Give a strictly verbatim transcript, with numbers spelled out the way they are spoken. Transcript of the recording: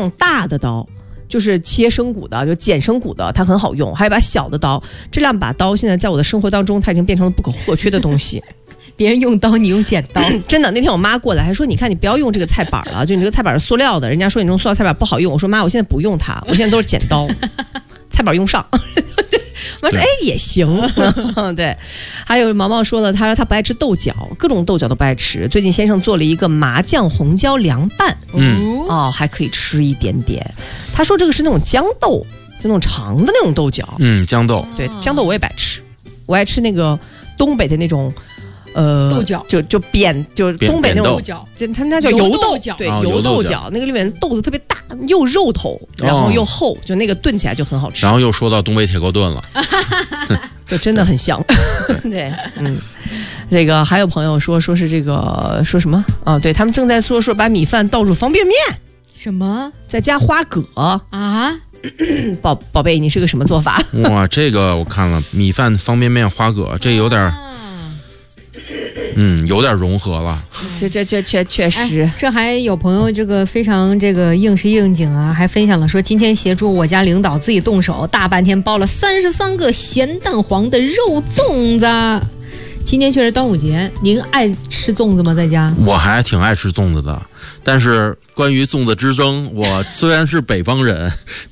种大的刀，就是切生骨的，就剪生骨的，它很好用。还有一把小的刀，这两把刀现在在我的生活当中，它已经变成了不可或缺的东西。 别人用刀，你用剪刀， 真的。那天我妈过来还说：“你看，你不要用这个菜板了，就你这个菜板是塑料的，人家说你用塑料菜板不好用。”我说：“妈，我现在不用它，我现在都是剪刀，菜板用上。”妈说：“哎，也行。”对。还有毛毛说了，他说他不爱吃豆角，各种豆角都不爱吃。最近先生做了一个麻酱红椒凉拌，嗯，哦，还可以吃一点点。他说这个是那种豇豆，就那种长的那种豆角， 嗯，豇豆， 对，豇豆我也不爱吃，我爱吃那个东北的那种。呃， 豆角就就扁，就是东北那种豆角，就它那叫油豆角，对，油豆角，那个里面豆子特别大，又肉头，然后又厚，哦、就那个炖起来就很好吃。 然后又说到东北铁锅炖了， 就真的很香。对，嗯，这个还有朋友说说是这个说什么啊？对他们正在说说把米饭倒入方便面， 什么再加花蛤啊？ 宝宝贝，你是个什么做法？ 哇，这个我看了，米饭、方便面、花蛤，这有点。啊嗯，有点融合了， 这这这确确实、 哎。这还有朋友这个非常这个应时应景啊，还分享了说今天协助我家领导自己动手，大半天包了三十三个咸蛋黄的肉粽子。今天确实端午节，您爱吃粽子吗？在家？ 我还挺爱吃粽子的，但是关于粽子之争，我虽然是北方人，